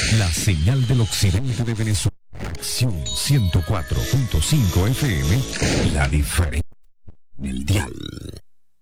La señal del occidente de Venezuela. Acción 104.5 FM. La diferencia del dial.